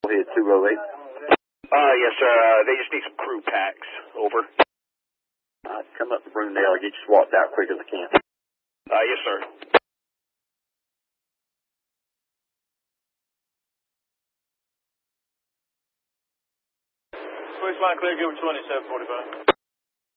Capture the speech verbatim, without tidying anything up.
Head two oh eight. Uh, yes, sir. Uh, they just need some crew packs. Over. Uh, come up to Brunel and get you swapped out quick as I can. Uh, yes, sir. First line clear, give it twenty-seven forty-five.